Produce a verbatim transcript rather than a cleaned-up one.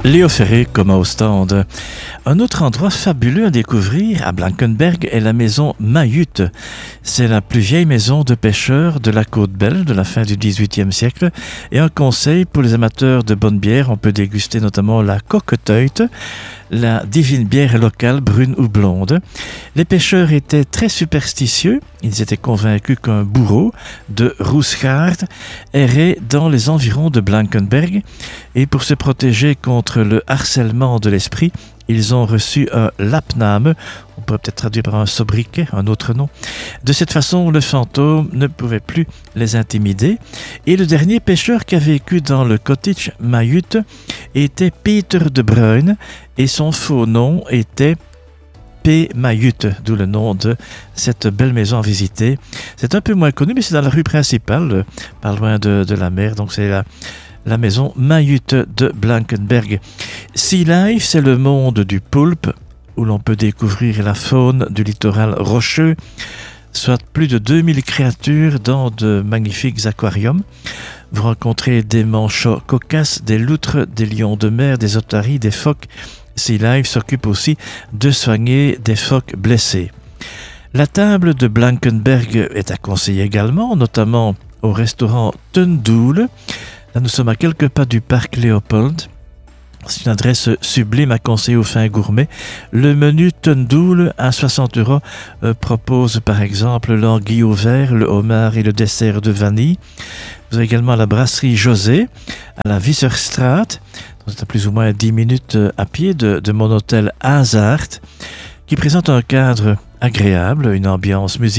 Léo Ferré comme à Ostende. Un autre endroit fabuleux à découvrir à Blankenberg est la maison Mahut. C'est la plus vieille maison de pêcheurs de la côte belge de la fin du dix-huitième siècle. Et un conseil pour les amateurs de bonne bière, on peut déguster notamment la Coqueteute, la divine bière locale brune ou blonde. Les pêcheurs étaient très superstitieux. Ils étaient convaincus qu'un bourreau de Roesgaard errait dans les environs de Blankenberg. Et pour se protéger contre le harcèlement de l'esprit, ils ont reçu un lapname, on pourrait peut-être traduire par un sobriquet, un autre nom. De cette façon, le fantôme ne pouvait plus les intimider. Et le dernier pêcheur qui a vécu dans le cottage Mahut était Peter de Bruyn, et son faux nom était P. Mahut, d'où le nom de cette belle maison à visiter. C'est un peu moins connu, mais c'est dans la rue principale, pas loin de, de la mer, donc c'est la... la maison Mahut de Blankenberg. Sea Life, c'est le monde du poulpe, où l'on peut découvrir la faune du littoral rocheux, soit plus de deux mille créatures dans de magnifiques aquariums. Vous rencontrez des manchots cocasses, des loutres, des lions de mer, des otaries, des phoques. Sea Life s'occupe aussi de soigner des phoques blessés. La table de Blankenberg est à conseiller également, notamment au restaurant Tundool. Là, nous sommes à quelques pas du parc Léopold. C'est une adresse sublime à conseiller aux fins gourmets. Le menu Tundool à soixante euros euh, propose par exemple l'anguille au vert, le homard et le dessert de vanille. Vous avez également la brasserie José à la Visserstraat. C'est à plus ou moins dix minutes à pied de, de mon hôtel Hazard, qui présente un cadre agréable, une ambiance musicale